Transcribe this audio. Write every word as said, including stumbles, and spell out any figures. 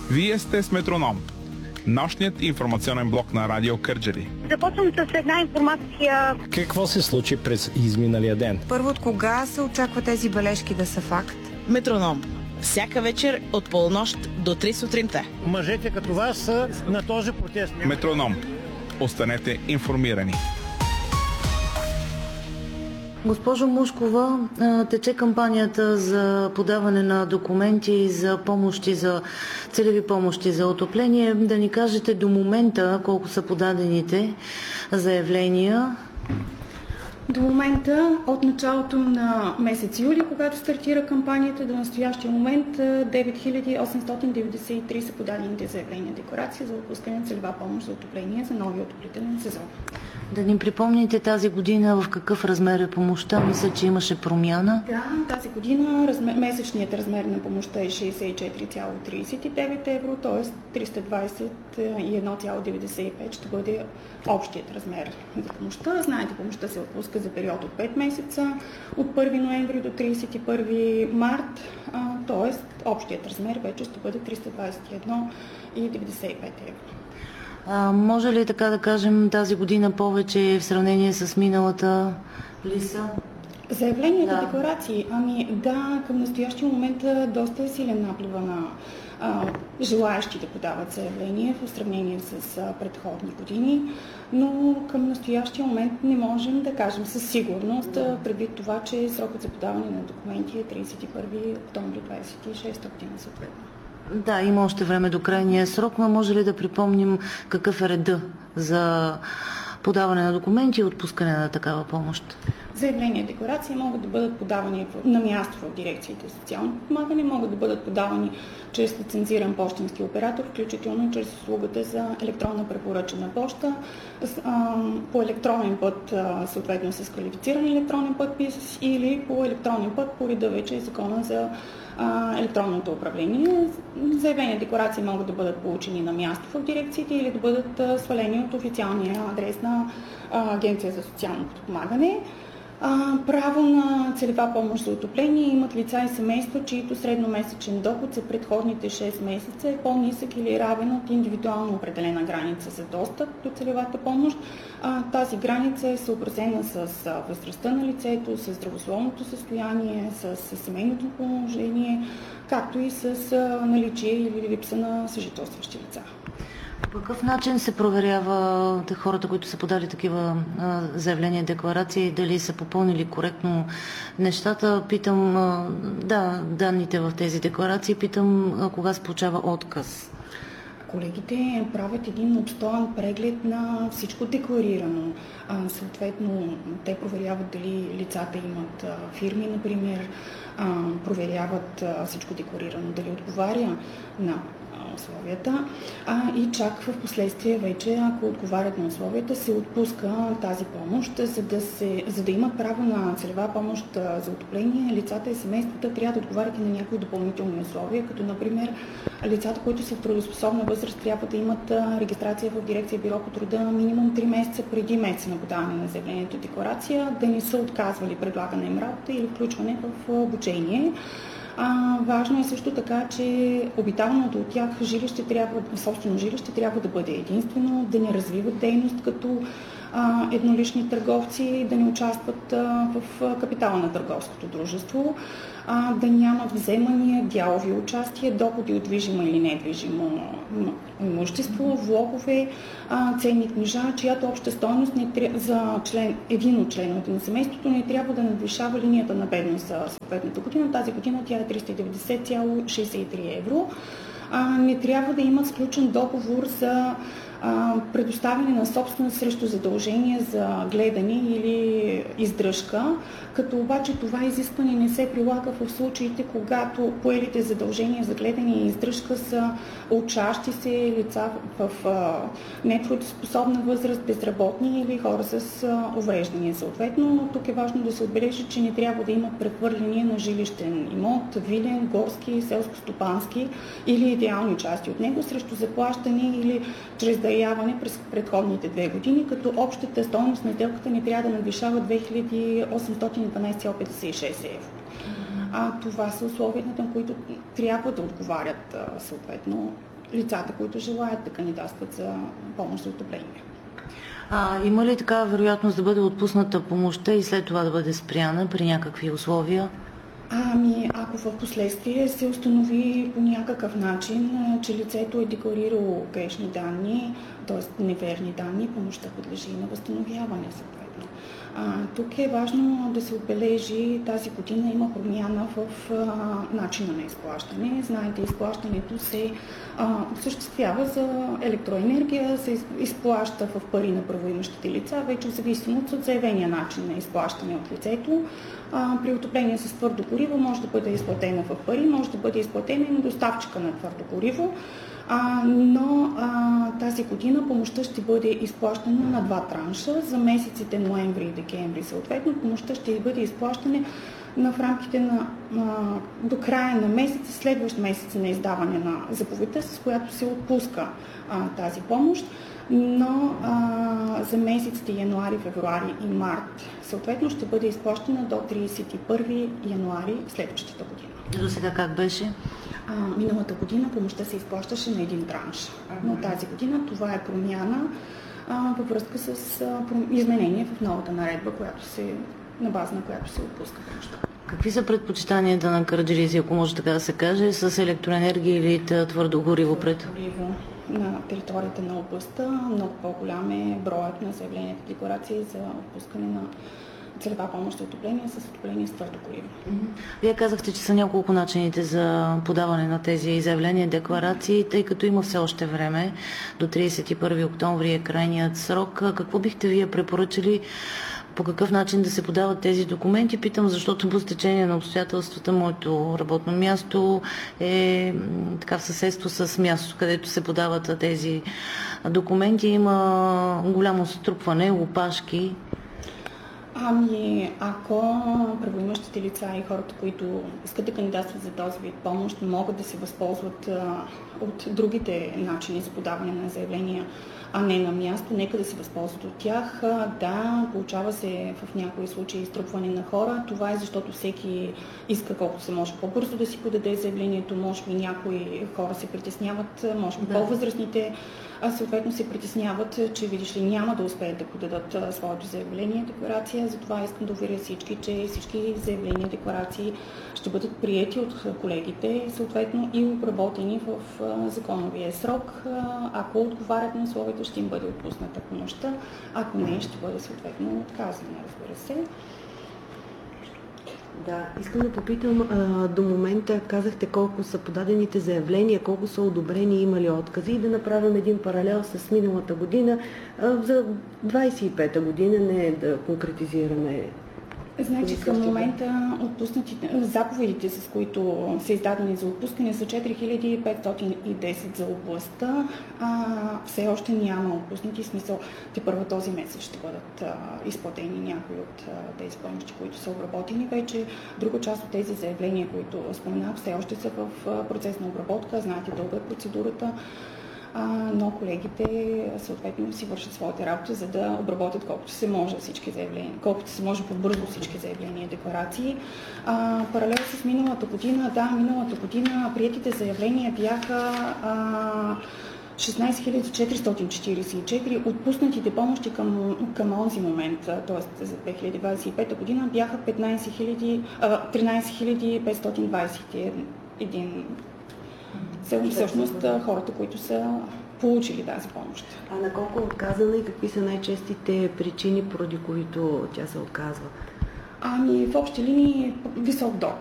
Вие сте с Метроном, нощният информационен блок на Радио Кърджали. Започвам с една информация. Какво се случи през изминалия ден? Първо, от кога се очаква тези бележки да са факт? Метроном. Всяка вечер от полунощ до три сутринта. Мъжете като вас са на този протест. Метроном. Останете информирани. Госпожо Мушкова, тече кампанията за подаване на документи за помощи, за целеви помощи за отопление. Да ни кажете до момента колко са подадените заявления? До момента, от началото на месец юли, когато стартира кампанията, до настоящия момент девет хиляди осемстотин деветдесет и три са подадените заявления декларации за отпускане на целева помощ за отопление за новия отоплителен сезон. Да ни припомните тази година в какъв размер е помощта? Мисля, че имаше промяна. Да, тази година размер, месечният размер на помощта е шейсет и четири цяло тридесет и девет евро, т.е. триста двадесет и едно цяло деветдесет и пет ще бъде общият размер за помощта. Знаете, помощта се отпуска за период от пет месеца, от първи ноември до тридесет и първи март, т.е. общият размер вече ще бъде триста двадесет и едно цяло деветдесет и пет евро. А, може ли така да кажем тази година повече в сравнение с миналата лиса? Заявленията, да. декларации, ами да, към настоящия момент доста е силен наплива на а, желаящи да подават заявления в сравнение с а, предходни години, но към настоящия момент не можем да кажем със сигурност, да. предвид това, че срокът за подаване на документи е тридесет и първи октомври двадесет и шеста година съответно. Да, има още време до крайния срок, но може ли да припомним какъв е реда за подаване на документи и отпускане на такава помощ? Заявления, декларации могат да бъдат подавани на място в дирекциите за социално подпомагане, могат да бъдат подавани чрез лицензиран пощенски оператор, включително чрез услугата за електронна препоръчена поща, по електронен път, съответно с квалифициран електронен подпис или по електронен път по реда вече закона за електронното управление. Заявени декларации могат да бъдат получени на място в дирекциите или да бъдат свалени от официалния адрес на Агенция за социално подпомагане. Право на целева помощ за отопление имат лица и семейства, чието средномесечен доход за предходните шест месеца е по-нисък или равен от индивидуално определена граница за достъп до целевата помощ. Тази граница е съобразена с възрастта на лицето, с здравословното състояние, с семейното положение, както и с наличие или липса на съжителстващи лица. По какъв начин се проверява хората, които са подали такива а, заявления, декларации, дали са попълнили коректно нещата? Питам, а, да, данните в тези декларации, питам а, кога се получава отказ. Колегите правят един обстоен преглед на всичко декларирано. А, съответно, те проверяват дали лицата имат а, фирми, например, а, проверяват а, всичко декларирано, дали отговаря на условията, а и чак в последствие вече, ако отговарят на условията, се отпуска тази помощ, за да, се, за да имат право на целева помощ за отопление. Лицата и семействата трябва да отговарят и на някои допълнителни условия, като например лицата, които са в трудоспособна възраст, трябва да имат регистрация в дирекция Бюро по труда минимум три месеца преди месеца на подаване на заявлението и декларация, да не са отказвали предлагана им работа или включване в обучение. А, важно е също така, че обитаваното от тях жилище трябва, собствено жилище трябва да бъде единствено, да не развиват дейност като а, еднолични търговци, да не участват а, в капитала на търговското дружество, а, да нямат вземания, дялови участия, доходи от движимо или недвижимо имущество, влогове, а, ценни книжа, чиято обща стойност не тря... за член, един от членовете на семейството не трябва да надвишава линията на бедност за съответната година. Тази година тя е триста и деветдесет цяло шейсет и три евро. А, не трябва да имат сключен договор за а, предоставяне на собственост срещу задължение за гледане или издръжка, като обаче това изискване не се прилага в случаите, когато поелите задължения за гледане и издръжка са учащи се лица в а, нетрудоспособна възраст, безработни или хора с а, увреждания. Съответно, тук е важно да се отбележи, че не трябва да имат прехвърляне на жилищен имот, вилен, горски, селско-стопански или идеални части от него срещу заплащане или чрез даряване през предходните две години, като общата стойност на сделката не трябва да надвишава две хиляди осемстотин и дванадесет цяло петдесет и шест евро. А това са условията, на които трябва да отговарят съответно лицата, които желаят да кандидатстват за помощ за отопление. А, има ли такава вероятност да бъде отпусната помощта и след това да бъде спряна при някакви условия? Ами, ако в последствие се установи по някакъв начин, че лицето е декларирало грешни данни, т.е. неверни данни, помощта подлежи на възстановяване съответно. А, тук е важно да се отбележи, тази година има промяна в а, начина на изплащане. Знаете, изплащането се а, осъществява за електроенергия, се изплаща в пари на правоимащите лица, вече в зависимост от заявения начин на изплащане от лицето. А, при отопление с твърдо гориво може да бъде изплатена в пари, може да бъде изплатена и на доставчика на твърдо гориво. А, но а, тази година помощта ще бъде изплащана на два транша. За месеците ноември и декември съответно помощта ще бъде изплащана на в рамките на а, до края на месец, следващ месец на издаване на заповедта, с която се отпуска а, тази помощ. Но а, за месеците януари, февруари и март съответно ще бъде изплащана до тридесет и първи януари следващата година. До сега как беше? А, миналата година помощта се изплащаше на един транш, но тази година това е промяна а, във връзка с а, изменение в новата наредба, която се, на база на която се отпуска помощта. Какви са предпочитанията на кърджалийци, ако може така да се каже, с електроенергия или твърдо гориво пред? Гориво на територията на областта. Много по-голям е броят на заявленията декларации за отпускане на целева помощ за отопление с отопление с твърдо гориво. Вие казахте, че са няколко начините за подаване на тези заявления, декларации, тъй като има все още време. До тридесет и първи октомври е крайният срок. Какво бихте вие препоръчали, по какъв начин да се подават тези документи? Питам, защото по стечение на обстоятелствата моето работно място е така в съседство с място, където се подават тези документи. Има голямо струпване, опашки. Ами, ако правоимащите лица и хората, които искат да кандидатстват за този вид помощ, могат да се възползват а, от другите начини за подаване на заявления, а не на място, нека да се възползват от тях. Да, получава се в някои случаи изтрупване на хора. Това е защото всеки иска колкото се може по-бързо да си подаде заявлението. Може би някои хора се притесняват, може би да. По-възрастните а съответно се притесняват, че видиш ли няма да успеят да подадат а, своето заявление, декларация. Затова искам да уверя всички, че всички заявления, декларации ще бъдат приети от колегите, съответно и обработени в а, законовия срок. А, ако отговарят на условията, ще им бъде отпусната помощта, ако не, ще бъде съответно отказана, разбира се. Да, искам да попитам, а, до момента казахте колко са подадените заявления, колко са одобрени, има ли откази, и да направим един паралел с миналата година, а, за двадесет и пета година, не да конкретизираме. Значи към момента отпуснатите, заповедите, с които са издадени за отпускане, са четири хиляди петстотин и десет за областта. А, все още няма отпуснати, смисъл, те първо този месец ще бъдат а, изплатени някои от а, тези помощи, които са обработени вече. Друга част от тези заявления, които споменах, все още са в а, процес на обработка. Знаете, дълга е процедурата. А, но колегите съответно си вършат своята работа, за да обработят колкото се може всички заявления, колкото се може по-бързо всички заявления и декларации. А, паралел с миналата година, да, миналата година приетите заявления бяха а, шестнадесет хиляди четиристотин четиридесет и четири, отпуснатите помощи към, към онзи момент, т.е. за две хиляди двадесет и пета година, бяха тринадесет хиляди петстотин двадесет и един. Всъщност хората, които са получили тази помощ. А на колко е отказана и какви са най-честите причини, поради които тя се отказва? Ами в общи линии висок доход.